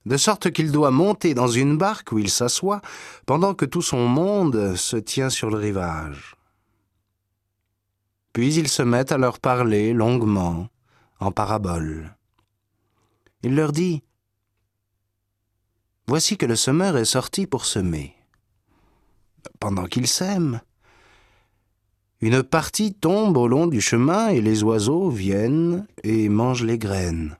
de sorte qu'il doit monter dans une barque où il s'assoit, pendant que tout son monde se tient sur le rivage. Puis il se met à leur parler longuement, en paraboles. Il leur dit : « Voici que le semeur est sorti pour semer. Pendant qu'il sème, une partie tombe au long du chemin et les oiseaux viennent et mangent les graines.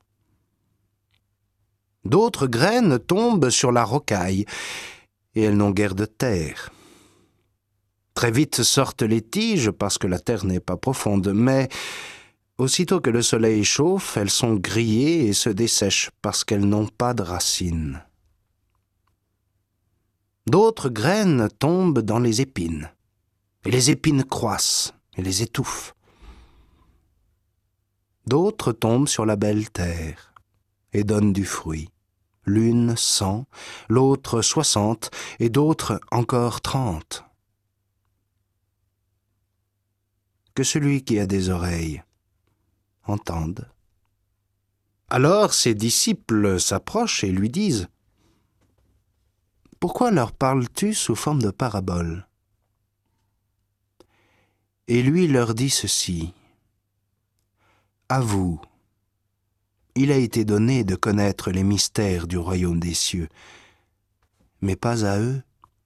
D'autres graines tombent sur la rocaille et elles n'ont guère de terre. Très vite sortent les tiges parce que la terre n'est pas profonde, mais aussitôt que le soleil chauffe, elles sont grillées et se dessèchent parce qu'elles n'ont pas de racines. D'autres graines tombent dans les épines, et les épines croissent et les étouffent. D'autres tombent sur la belle terre et donnent du fruit. L'une 100, l'autre 60, et d'autres encore 30. Que celui qui a des oreilles entende. » Alors ses disciples s'approchent et lui disent : « Pourquoi leur parles-tu sous forme de parabole ? » Et lui leur dit ceci : « À vous, il a été donné de connaître les mystères du royaume des cieux, mais pas à eux.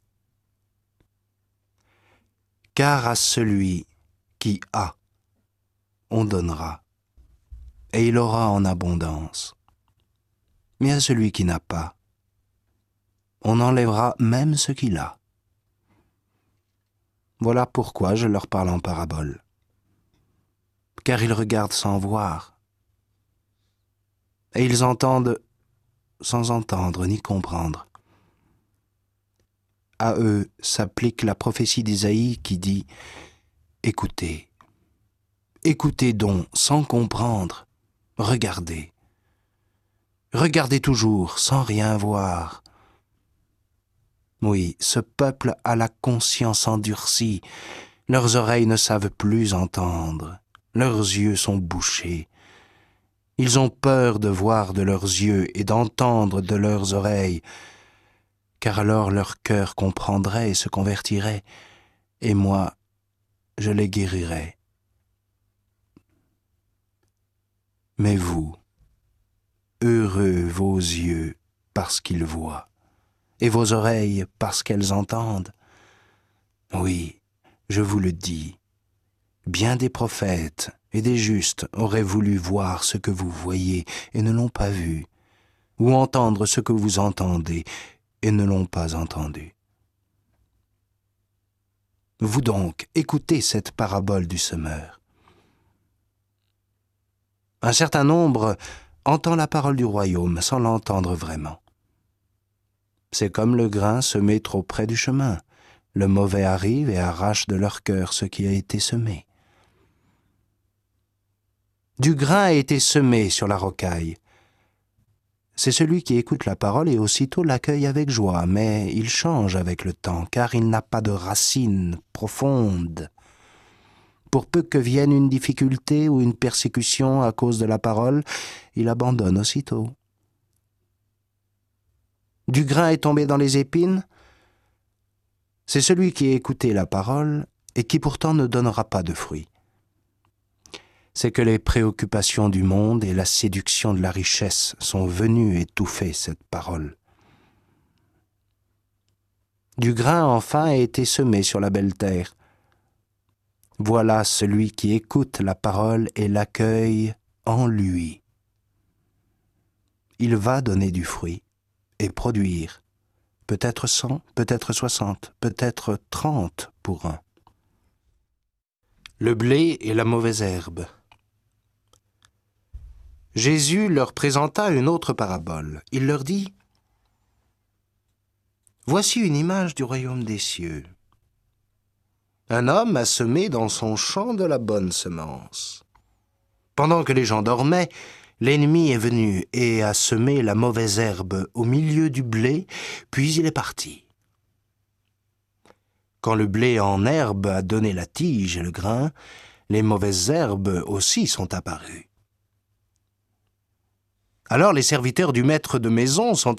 Car à celui qui a, on donnera, et il aura en abondance. Mais à celui qui n'a pas, on enlèvera même ce qu'il a. Voilà pourquoi je leur parle en parabole. Car ils regardent sans voir, et ils entendent sans entendre ni comprendre. À eux s'applique la prophétie d'Ésaïe qui dit : « Écoutez, écoutez donc sans comprendre, regardez. Regardez toujours sans rien voir. » Oui, ce peuple a la conscience endurcie, leurs oreilles ne savent plus entendre, leurs yeux sont bouchés. Ils ont peur de voir de leurs yeux et d'entendre de leurs oreilles, car alors leur cœur comprendrait et se convertirait, et moi, je les guérirai. Mais vous, heureux vos yeux parce qu'ils voient, et vos oreilles parce qu'elles entendent. Oui, je vous le dis, bien des prophètes et des justes auraient voulu voir ce que vous voyez et ne l'ont pas vu, ou entendre ce que vous entendez et ne l'ont pas entendu. Vous donc, écoutez cette parabole du semeur. Un certain nombre entend la parole du royaume sans l'entendre vraiment. C'est comme le grain semé trop près du chemin. Le mauvais arrive et arrache de leur cœur ce qui a été semé. Du grain a été semé sur la rocaille. C'est celui qui écoute la parole et aussitôt l'accueille avec joie, mais il change avec le temps, car il n'a pas de racines profondes. Pour peu que vienne une difficulté ou une persécution à cause de la parole, il abandonne aussitôt. Du grain est tombé dans les épines. C'est celui qui a écouté la parole et qui pourtant ne donnera pas de fruit. C'est que les préoccupations du monde et la séduction de la richesse sont venues étouffer cette parole. Du grain enfin a été semé sur la belle terre. Voilà celui qui écoute la parole et l'accueille en lui. Il va donner du fruit et produire, peut-être 100, peut-être 60, peut-être 30 pour un. Le blé et la mauvaise herbe. Jésus leur présenta une autre parabole. Il leur dit : « Voici une image du royaume des cieux. Un homme a semé dans son champ de la bonne semence. Pendant que les gens dormaient, l'ennemi est venu et a semé la mauvaise herbe au milieu du blé, puis il est parti. Quand le blé en herbe a donné la tige et le grain, les mauvaises herbes aussi sont apparues. Alors les serviteurs du maître de maison sont